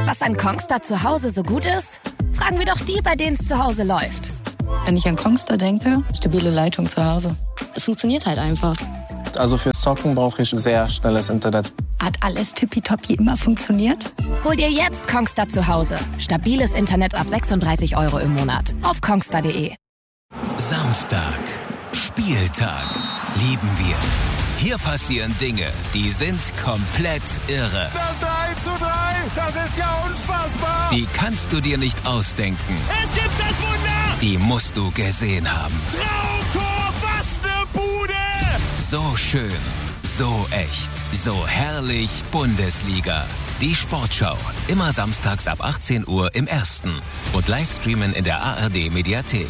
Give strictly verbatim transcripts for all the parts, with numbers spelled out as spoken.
Was an Kongstar zu Hause so gut ist? Fragen wir doch die, bei denen es zu Hause läuft. Wenn ich an Kongstar denke, stabile Leitung zu Hause. Es funktioniert halt einfach. Also fürs Zocken brauche ich sehr schnelles Internet. Hat alles tippitoppi immer funktioniert? Hol dir jetzt Kongstar zu Hause. Stabiles Internet ab sechsunddreißig Euro im Monat. Auf kongstar punkt de. Samstag. Spieltag. Lieben wir. Hier passieren Dinge, die sind komplett irre. Das eins zu drei, das ist ja unfassbar. Die kannst du dir nicht ausdenken. Es gibt das Wunder. Die musst du gesehen haben. Traumtor, was ne Bude. So schön, so echt, so herrlich Bundesliga. Die Sportschau, immer samstags ab achtzehn Uhr im Ersten und Livestreamen in der A R D-Mediathek.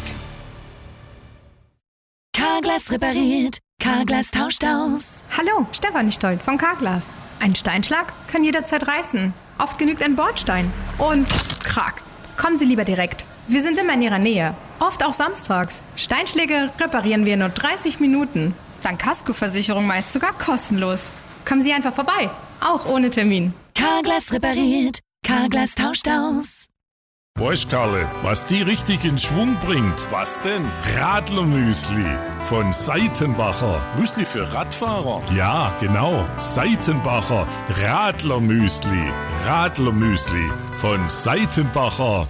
Carglass repariert, Carglass tauscht aus. Hallo, Stefanie Stoll von Carglass. Ein Steinschlag kann jederzeit reißen. Oft genügt ein Bordstein. Und krack. Kommen Sie lieber direkt. Wir sind immer in Ihrer Nähe. Oft auch samstags. Steinschläge reparieren wir in nur dreißig Minuten. Dank Kaskoversicherung meist sogar kostenlos. Kommen Sie einfach vorbei. Auch ohne Termin. Carglass repariert, Carglass tauscht aus. Bosch Karle, was die richtig in Schwung bringt. Was denn? Radlermüsli von Seitenbacher. Müsli für Radfahrer? Ja, genau. Seitenbacher Radlermüsli. Radlermüsli von Seitenbacher.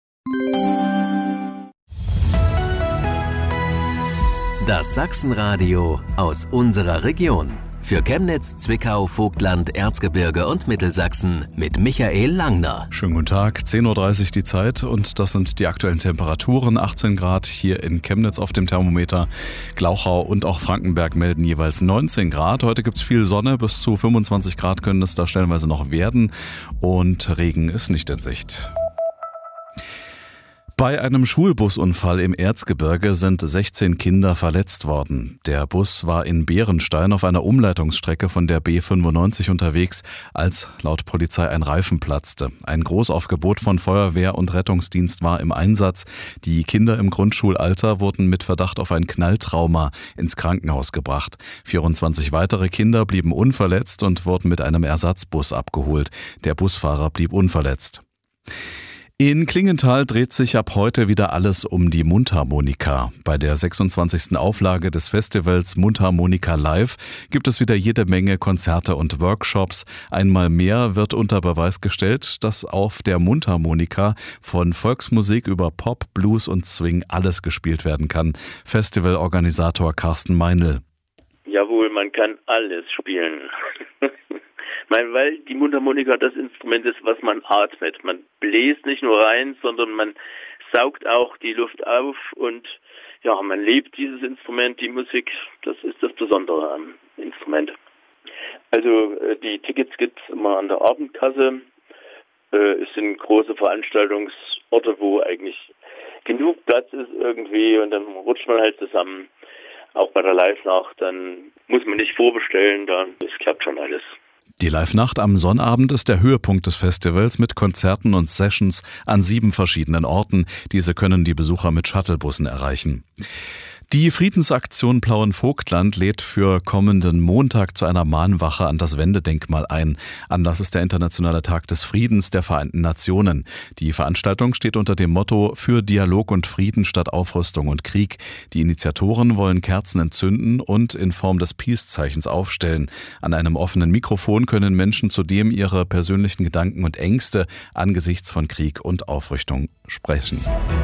Das Sachsenradio aus unserer Region. Für Chemnitz, Zwickau, Vogtland, Erzgebirge und Mittelsachsen mit Michael Langner. Schönen guten Tag, zehn Uhr dreißig die Zeit und das sind die aktuellen Temperaturen. achtzehn Grad hier in Chemnitz auf dem Thermometer. Glauchau und auch Frankenberg melden jeweils neunzehn Grad. Heute gibt es viel Sonne, bis zu fünfundzwanzig Grad können es da stellenweise noch werden und Regen ist nicht in Sicht. Bei einem Schulbusunfall im Erzgebirge sind sechzehn Kinder verletzt worden. Der Bus war in Bärenstein auf einer Umleitungsstrecke von der B fünfundneunzig unterwegs, als laut Polizei ein Reifen platzte. Ein Großaufgebot von Feuerwehr und Rettungsdienst war im Einsatz. Die Kinder im Grundschulalter wurden mit Verdacht auf ein Knalltrauma ins Krankenhaus gebracht. vierundzwanzig weitere Kinder blieben unverletzt und wurden mit einem Ersatzbus abgeholt. Der Busfahrer blieb unverletzt. In Klingenthal dreht sich ab heute wieder alles um die Mundharmonika. Bei der sechsundzwanzigsten Auflage des Festivals Mundharmonika Live gibt es wieder jede Menge Konzerte und Workshops. Einmal mehr wird unter Beweis gestellt, dass auf der Mundharmonika von Volksmusik über Pop, Blues und Swing alles gespielt werden kann. Festivalorganisator Carsten Meinl. Jawohl, man kann alles spielen. Weil die Mundharmonika das Instrument ist, was man atmet. Man bläst nicht nur rein, sondern man saugt auch die Luft auf und ja, man lebt dieses Instrument, die Musik. Das ist das Besondere am Instrument. Also die Tickets gibt es immer an der Abendkasse. Es sind große Veranstaltungsorte, wo eigentlich genug Platz ist irgendwie und dann rutscht man halt zusammen. Auch bei der Live-Nacht, dann muss man nicht vorbestellen, dann es klappt schon alles. Die Live-Nacht am Sonnabend ist der Höhepunkt des Festivals mit Konzerten und Sessions an sieben verschiedenen Orten. Diese können die Besucher mit Shuttlebussen erreichen. Die Friedensaktion Plauen-Vogtland lädt für kommenden Montag zu einer Mahnwache an das Wendedenkmal ein. Anlass ist der Internationale Tag des Friedens der Vereinten Nationen. Die Veranstaltung steht unter dem Motto „Für Dialog und Frieden statt Aufrüstung und Krieg“. Die Initiatoren wollen Kerzen entzünden und in Form des Peace-Zeichens aufstellen. An einem offenen Mikrofon können Menschen zudem ihre persönlichen Gedanken und Ängste angesichts von Krieg und Aufrüstung sprechen.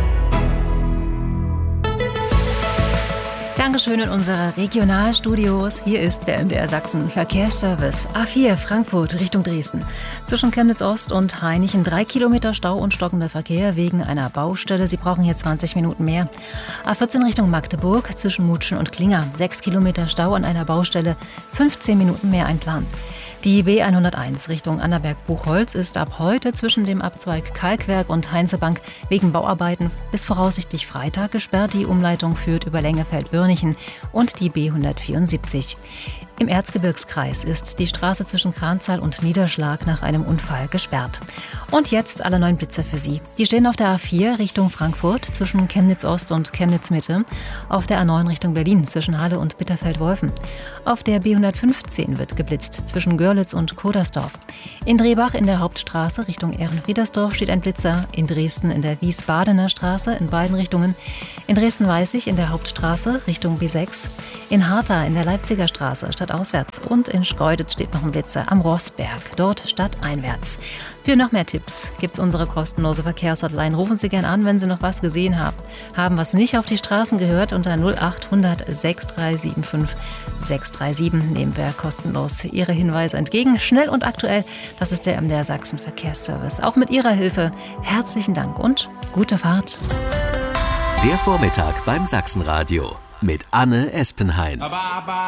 Dankeschön in unsere Regionalstudios. Hier ist der M D R Sachsen Verkehrsservice. A vier Frankfurt Richtung Dresden. Zwischen Chemnitz Ost und Hainichen drei Kilometer Stau und stockender Verkehr wegen einer Baustelle. Sie brauchen hier zwanzig Minuten mehr. A vierzehn Richtung Magdeburg zwischen Mutschen und Klinger. sechs Kilometer Stau an einer Baustelle. fünfzehn Minuten mehr einplanen. Die B hunderteins Richtung Annaberg-Buchholz ist ab heute zwischen dem Abzweig Kalkwerk und Heinzebank wegen Bauarbeiten bis voraussichtlich Freitag gesperrt. Die Umleitung führt über Lengefeld-Börnichen und die B hundertvierundsiebzig. Im Erzgebirgskreis ist die Straße zwischen Kranzahl und Niederschlag nach einem Unfall gesperrt. Und jetzt alle neuen Blitzer für Sie. Die stehen auf der A vier Richtung Frankfurt zwischen Chemnitz Ost und Chemnitz Mitte, auf der A neun Richtung Berlin zwischen Halle und Bitterfeld-Wolfen. Auf der B hundertfünfzehn wird geblitzt zwischen Görlitz und Kodersdorf. In Drehbach in der Hauptstraße Richtung Ehrenfriedersdorf steht ein Blitzer, in Dresden in der Wiesbadener Straße in beiden Richtungen, in Dresden-Weißig in der Hauptstraße Richtung B sechs, in Hartha in der Leipziger Straße stadtauswärts und in Schkeuditz steht noch ein Blitzer am Rossberg, dort stadteinwärts. Für noch mehr Tipps gibt es unsere kostenlose Verkehrshotline. Rufen Sie gern an, wenn Sie noch was gesehen haben, haben was nicht auf die Straßen gehört, unter null acht hundert sechs drei sieben fünf sechs drei sieben nehmen wir kostenlos Ihre Hinweise entgegen. Schnell und aktuell, das ist der M D R Sachsen Verkehrsservice. Auch mit Ihrer Hilfe herzlichen Dank und gute Fahrt. Der Vormittag beim Sachsenradio mit Anne Espenhain.